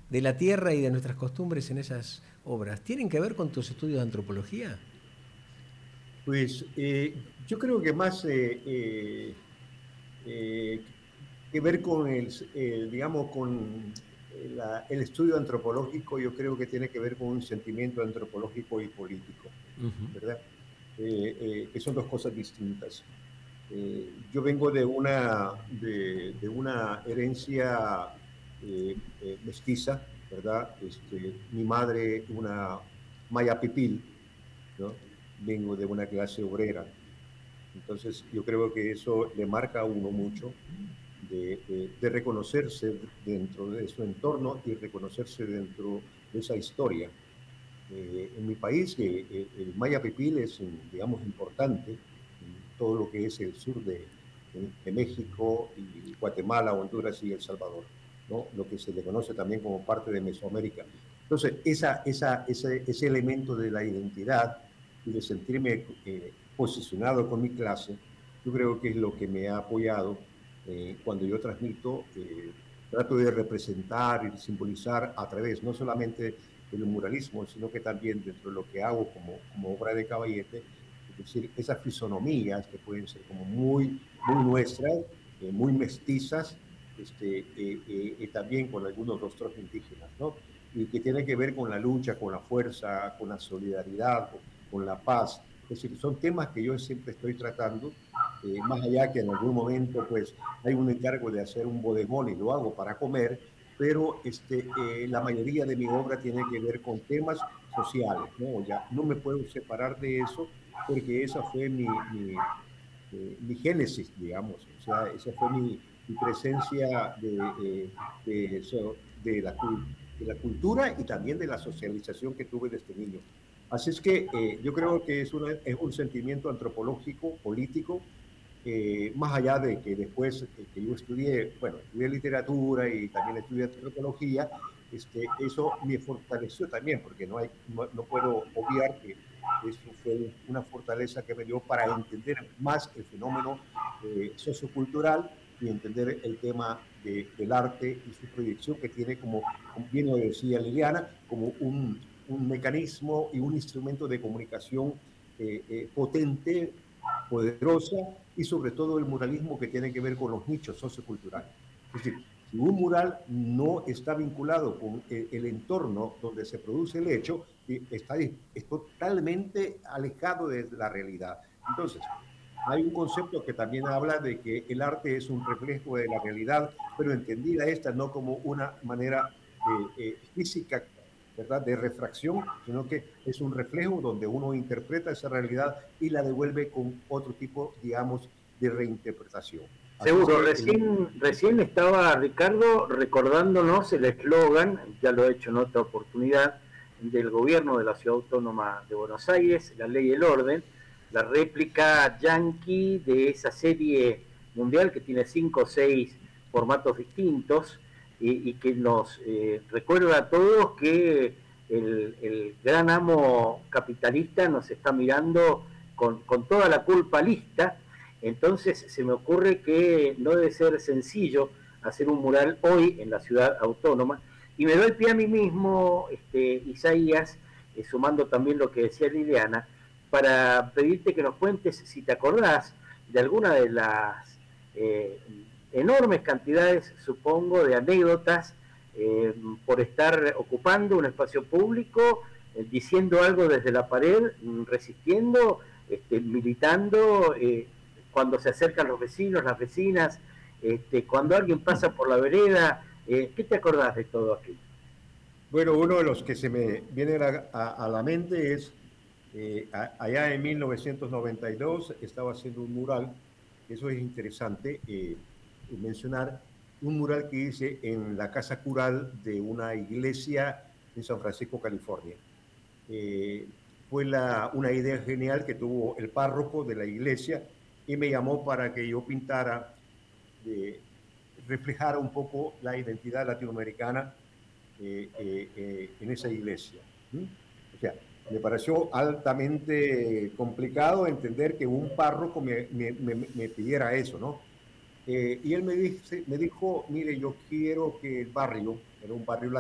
de la tierra y de nuestras costumbres en esas obras, ¿tienen que ver con tus estudios de antropología? Pues yo creo que más que ver con digamos, con el estudio antropológico, yo creo que tiene que ver con un sentimiento antropológico y político, Ujú. ¿verdad? Que son dos cosas distintas. Yo vengo de una herencia mestiza, ¿verdad? Mi madre, una maya pipil, ¿no? Vengo de una clase obrera. Entonces, yo creo que eso le marca a uno mucho de reconocerse dentro de su entorno y reconocerse dentro de esa historia. En mi país, el Maya Pipil es, digamos, importante en todo lo que es el sur de México y Guatemala, Honduras y El Salvador, ¿no? Lo que se le conoce también como parte de Mesoamérica. Entonces, ese elemento de la identidad y de sentirme posicionado con mi clase, yo creo que es lo que me ha apoyado cuando yo transmito, trato de representar y simbolizar a través no solamente del muralismo, sino que también dentro de lo que hago como obra de caballete, es decir, esas fisonomías que pueden ser como muy nuestras, muy mestizas, también con algunos rostros indígenas, ¿no? Y que tiene que ver con la lucha, con la fuerza, con la solidaridad, con la paz. Es decir, son temas que yo siempre estoy tratando, más allá que en algún momento pues hay un encargo de hacer un bodegón y lo hago para comer, pero la mayoría de mi obra tiene que ver con temas sociales, ¿no? Ya no me puedo separar de eso porque esa fue mi génesis, digamos, o sea, esa fue mi presencia de la cultura y también de la socialización que tuve desde niño. Así es que yo creo que es un sentimiento antropológico, político, más allá de que después que yo estudié, bueno, estudié literatura y también estudié antropología, eso me fortaleció también, porque no puedo obviar que eso fue una fortaleza que me dio para entender más el fenómeno sociocultural y entender el tema del arte y su proyección que tiene como bien lo decía Liliana, como un mecanismo y un instrumento de comunicación potente, poderosa, y sobre todo el muralismo que tiene que ver con los nichos socioculturales. Es decir, si un mural no está vinculado con el entorno donde se produce el hecho, es totalmente alejado de la realidad. Entonces, hay un concepto que también habla de que el arte es un reflejo de la realidad, pero entendida esta no como una manera física, ¿verdad?, de refracción, sino que es un reflejo donde uno interpreta esa realidad y la devuelve con otro tipo, digamos, de reinterpretación. Así es Seguro, que recién estaba Ricardo recordándonos el eslogan, ya lo he hecho en otra oportunidad, del gobierno de la Ciudad Autónoma de Buenos Aires, la ley y el orden, la réplica yankee de esa serie mundial que tiene 5 o 6 formatos distintos y que nos recuerda a todos que el gran amo capitalista nos está mirando con toda la culpa lista. Entonces se me ocurre que no debe ser sencillo hacer un mural hoy en la ciudad autónoma. Y me doy pie a mí mismo, Isaías, sumando también lo que decía Liliana, para pedirte que nos cuentes si te acordás de alguna de las enormes cantidades, supongo, de anécdotas por estar ocupando un espacio público, diciendo algo desde la pared, resistiendo, militando, cuando se acercan los vecinos, las vecinas, cuando alguien pasa por la vereda. ¿Qué te acordás de todo aquello? bueno, uno de los que se me viene a la mente es, allá en 1992 estaba haciendo un mural, eso es interesante mencionar, un mural que hice en la casa cural de una iglesia en San Francisco, California. Eh, Fue una idea genial que tuvo el párroco de la iglesia y me llamó para que yo pintara, de, reflejara un poco la identidad latinoamericana en esa iglesia. ¿Mm? O sea, me pareció altamente complicado entender que un párroco me pidiera eso, ¿no? Y él me dijo, mire, yo quiero que el barrio, era un barrio